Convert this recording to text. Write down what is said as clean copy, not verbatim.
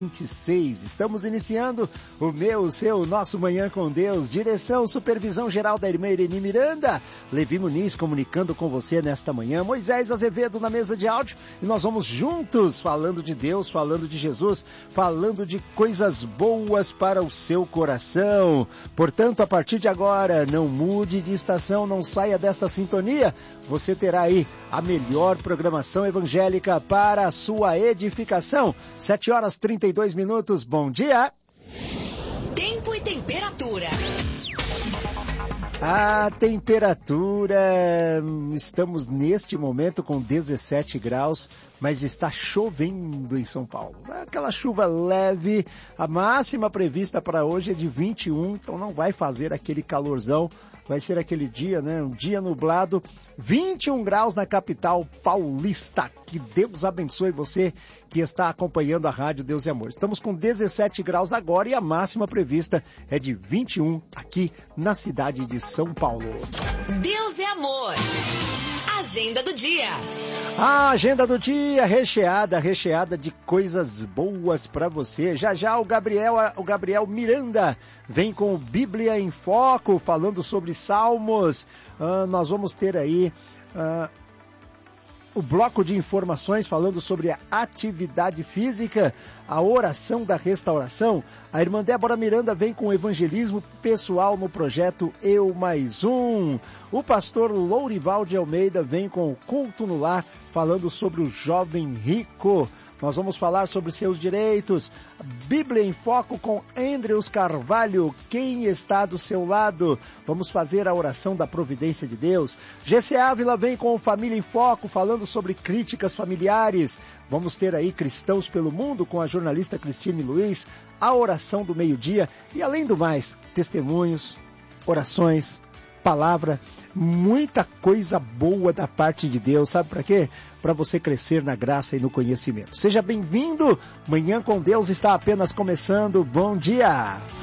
26. Estamos iniciando o seu, nosso Manhã com Deus. Direção, supervisão geral da irmã Irene Miranda. Levi Muniz comunicando com você nesta manhã. Moisés Azevedo na mesa de áudio. E nós vamos juntos falando de Deus, falando de Jesus, falando de coisas boas para o seu coração. Portanto, a partir de agora, não mude de estação, não saia desta sintonia. Você terá aí a melhor programação evangélica para a sua edificação. 7h32. Bom dia. Tempo e temperatura. A temperatura, estamos neste momento com 17 graus, mas está chovendo em São Paulo. Aquela chuva leve, a máxima prevista para hoje é de 21, então não vai fazer aquele calorzão. Vai ser aquele dia, né? Um dia nublado, 21 graus na capital paulista. Que Deus abençoe você que está acompanhando a Rádio Deus e Amor. Estamos com 17 graus agora e a máxima prevista é de 21 aqui na cidade de São Paulo. Deus é Amor. Agenda do dia. A agenda do dia recheada de coisas boas para você. Já o Gabriel Miranda vem com Bíblia em Foco, falando sobre Salmos. Nós vamos ter aí o bloco de informações falando sobre a atividade física, a oração da restauração. A irmã Débora Miranda vem com o evangelismo pessoal no projeto Eu Mais Um. O pastor Lourival de Almeida vem com o culto no lar, falando sobre o jovem rico. Nós vamos falar sobre seus direitos. Bíblia em Foco com Andrews Carvalho. Quem está do seu lado? Vamos fazer a oração da providência de Deus. GC Ávila vem com Família em Foco, falando sobre críticas familiares. Vamos ter aí Cristãos pelo Mundo com a jornalista Cristine Luiz, a oração do meio-dia e, além do mais, testemunhos, orações, palavra, muita coisa boa da parte de Deus. Sabe para quê? Para você crescer na graça e no conhecimento. Seja bem-vindo. Manhã com Deus está apenas começando. Bom dia.